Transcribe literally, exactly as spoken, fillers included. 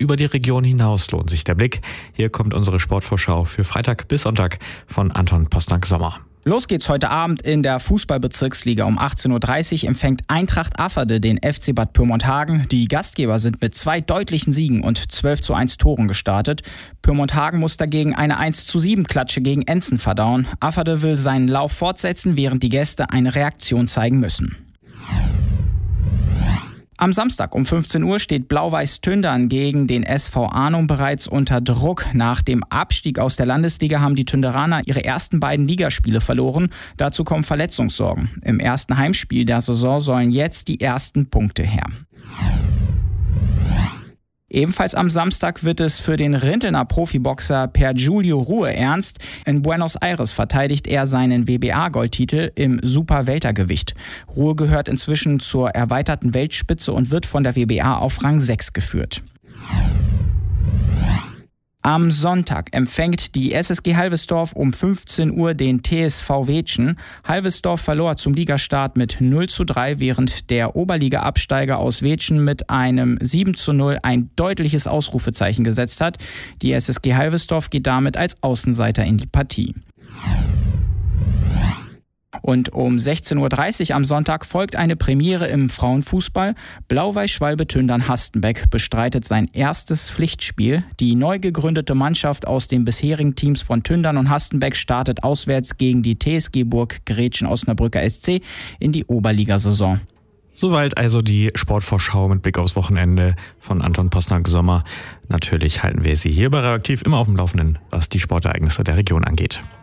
über die Region hinaus lohnt sich der Blick. Hier kommt unsere Sportvorschau für Freitag bis Sonntag von Anton Posnack-Sommer. Los geht's heute Abend in der Fußballbezirksliga. Um achtzehn Uhr dreißig empfängt Eintracht Afferde den F C Bad Pyrmont-Hagen. Die Gastgeber sind mit zwei deutlichen Siegen und zwölf zu eins Toren gestartet. Pyrmont-Hagen muss dagegen eine eins zu sieben Klatsche gegen Enzen verdauen. Afferde will seinen Lauf fortsetzen, während die Gäste eine Reaktion zeigen müssen. Am Samstag um fünfzehn Uhr steht Blau-Weiß Tündern gegen den S V Arnum bereits unter Druck. Nach dem Abstieg aus der Landesliga haben die Tünderaner ihre ersten beiden Ligaspiele verloren. Dazu kommen Verletzungssorgen. Im ersten Heimspiel der Saison sollen jetzt die ersten Punkte her. Ebenfalls am Samstag wird es für den Rintelner Profiboxer Per Giulio Ruhe ernst. In Buenos Aires verteidigt er seinen W B A-Goldtitel im Super-Weltergewicht. Ruhe gehört inzwischen zur erweiterten Weltspitze und wird von der W B A auf Rang sechs geführt. Am Sonntag empfängt die S S G Halvesdorf um fünfzehn Uhr den T S V Weetschen. Halvesdorf verlor zum Ligastart mit null zu drei, während der Oberliga-Absteiger aus Weetschen mit einem sieben zu null ein deutliches Ausrufezeichen gesetzt hat. Die S S G Halvesdorf geht damit als Außenseiter in die Partie. Und um sechzehn Uhr dreißig am Sonntag folgt eine Premiere im Frauenfußball. Blau-Weiß-Schwalbe Tündern-Hastenbeck bestreitet sein erstes Pflichtspiel. Die neu gegründete Mannschaft aus den bisherigen Teams von Tündern und Hastenbeck startet auswärts gegen die T S G Burg Gretchen Osnabrücker S C in die Oberligasaison. Soweit also die Sportvorschau mit Blick aufs Wochenende von Anton Posnack-Sommer. Natürlich halten wir Sie hier bei Radioaktiv immer auf dem Laufenden, was die Sportereignisse der Region angeht.